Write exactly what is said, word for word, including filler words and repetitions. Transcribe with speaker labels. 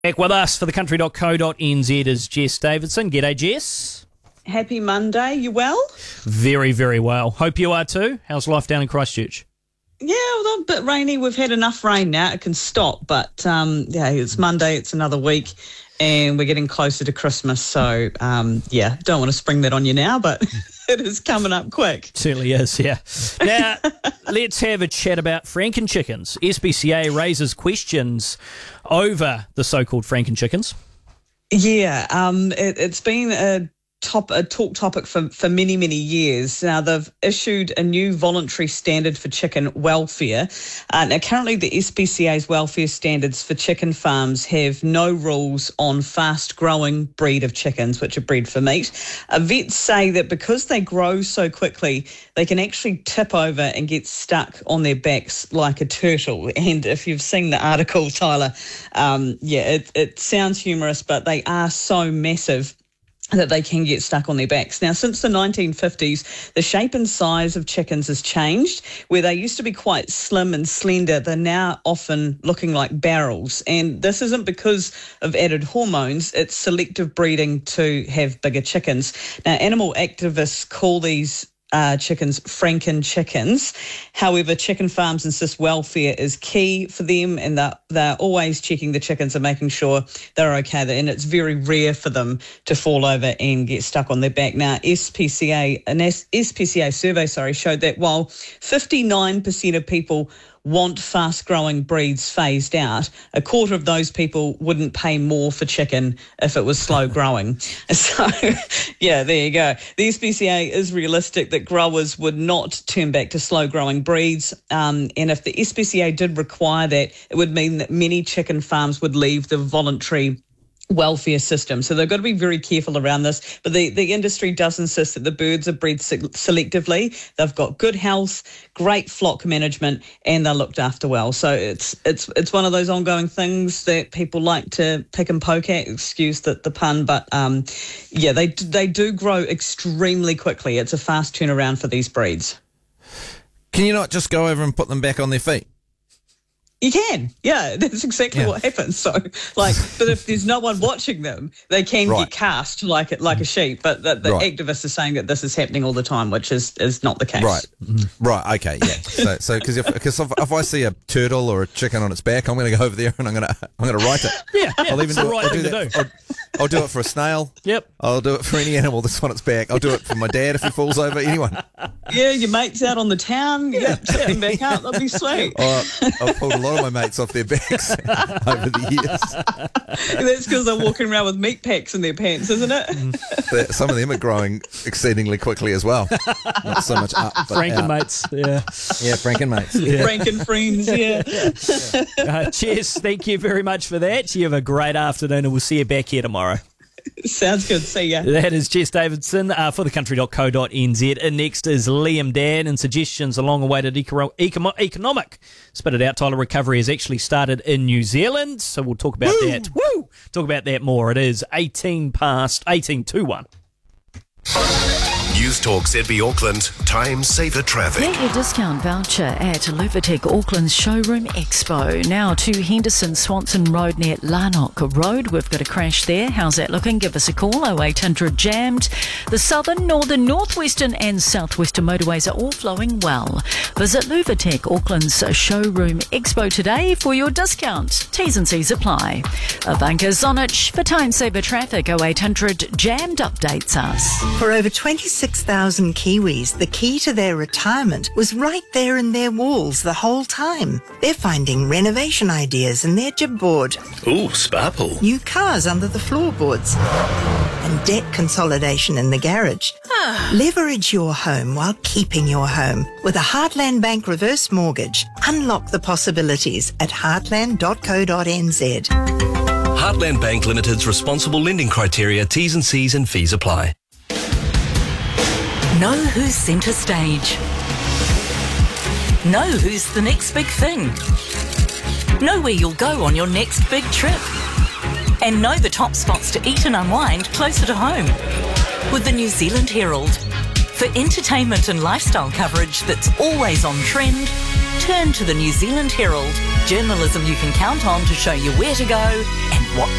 Speaker 1: Back with us for the country dot co dot n z is Jess Davidson. G'day, Jess.
Speaker 2: Happy Monday. You well?
Speaker 1: Very, very well. Hope you are too. How's life down in Christchurch?
Speaker 2: Yeah, well, a bit rainy. We've had enough rain now. It can stop. But, um, yeah, it's Monday. It's another week. And we're getting closer to Christmas. So, um, yeah, don't want to spring that on you now, but it is coming up quick.
Speaker 1: Certainly is, yeah. Now, let's have a chat about Franken chickens. S P C A raises questions over the so-called Franken chickens.
Speaker 2: Yeah, um, it, it's been a top a talk topic for, for many, many years. Now, they've issued a new voluntary standard for chicken welfare. Uh, now, currently, the S P C A's welfare standards for chicken farms have no rules on fast-growing breed of chickens, which are bred for meat. Uh, vets say that because they grow so quickly, they can actually tip over and get stuck on their backs like a turtle. And if you've seen the article, Tyler, um, yeah, it, it sounds humorous, but they are so massive that they can get stuck on their backs. Now, since the nineteen fifties, the shape and size of chickens has changed. Where they used to be quite slim and slender, they're now often looking like barrels. And this isn't because of added hormones, it's selective breeding to have bigger chickens. Now, animal activists call these Uh, chickens Franken chickens. However, chicken farms insist welfare is key for them, and they're, they're always checking the chickens and making sure they're okay. And it's very rare for them to fall over and get stuck on their back. Now, S P C A, an S P C A survey, sorry, showed that while fifty-nine percent of people want fast-growing breeds phased out, a quarter of those people wouldn't pay more for chicken if it was slow-growing. So, yeah, there you go. The S P C A is realistic that growers would not turn back to slow-growing breeds, um, and if the S P C A did require that, it would mean that many chicken farms would leave the voluntary welfare system. So they've got to be very careful around this. But the, the industry does insist that the birds are bred se- selectively. They've got good health, great flock management, and they're looked after well. So it's it's it's one of those ongoing things that people like to pick and poke at, excuse the, the pun, but um, yeah, they they do grow extremely quickly. It's a fast turnaround for these breeds.
Speaker 3: Can you not just go over and put them back on their feet?
Speaker 2: You can, yeah, that's exactly
Speaker 3: Yeah.
Speaker 2: what happens. So, like, but if there's no one watching them, they can
Speaker 3: Right.
Speaker 2: get cast like it like a sheep. But the, the
Speaker 3: Right.
Speaker 2: activists are saying that this is happening all the time, which is, is not the case.
Speaker 3: Right, right, okay, yeah. So, so because if, cause if, if I see a turtle or a chicken on its back, I'm going to go over there and I'm going to I'm going to write it.
Speaker 1: Yeah, yeah,
Speaker 3: I'll
Speaker 1: it's the
Speaker 3: do,
Speaker 1: right
Speaker 3: I'll
Speaker 1: thing
Speaker 3: do
Speaker 1: to
Speaker 3: that.
Speaker 1: do.
Speaker 3: I'll, I'll do it for a snail.
Speaker 1: Yep.
Speaker 3: I'll do it for any animal that's on its back. I'll do it for my dad if he falls over. Anyone.
Speaker 2: Yeah, your mates out on the town, yeah, tip them back up. That'd be sweet.
Speaker 3: Oh, I've pulled a lot of my mates off their backs over the years.
Speaker 2: That's because they're walking around with meat packs in their pants, isn't it?
Speaker 3: But some of them are growing exceedingly quickly as well. Not so much up, but
Speaker 1: Franken
Speaker 3: out.
Speaker 1: mates, yeah.
Speaker 3: Yeah, Franken mates. Yeah.
Speaker 2: Franken friends, yeah.
Speaker 1: Uh, Jess, thank you very much for that. You have a great afternoon and we'll see you back here tomorrow.
Speaker 2: Sounds good. See ya.
Speaker 1: That is Jess Davidson uh, for the country dot co dot n z. And next is Liam Dan and suggestions along awaited eco- eco- economic. Spit it out, Tyler. Recovery has actually started in New Zealand, so we'll talk about
Speaker 2: Woo!
Speaker 1: that. Woo! Talk about that more. It is eighteen past, eighteen to one.
Speaker 4: News Talk Z B Auckland, time saver traffic.
Speaker 5: Get your discount voucher at Luvatec Auckland's Showroom Expo. Now to Henderson Swanson Road near Larnock Road. We've got a crash there. How's that looking? Give us a call. oh eight hundred jammed. The southern, northern, northwestern and southwestern motorways are all flowing well. Visit Luvatec Auckland's Showroom Expo today for your discount. T's and C's apply. Ivanka Zonich for time saver traffic. oh eight hundred jammed updates us.
Speaker 6: For over twenty-six thousand Kiwis, the key to their retirement was right there in their walls the whole time. They're finding renovation ideas in their jib board,
Speaker 4: Ooh, sparkle.
Speaker 6: new cars under the floorboards, and debt consolidation in the garage. Leverage your home while keeping your home with a Heartland Bank reverse mortgage. Unlock the possibilities at heartland dot co dot n z.
Speaker 4: Heartland Bank Limited's responsible lending criteria, T's and C's and fees apply.
Speaker 7: Know who's centre stage. Know who's the next big thing. Know where you'll go on your next big trip. And know the top spots to eat and unwind closer to home. With the New Zealand Herald. For entertainment and lifestyle coverage that's always on trend, turn to the New Zealand Herald. Journalism you can count on to show you where to go and what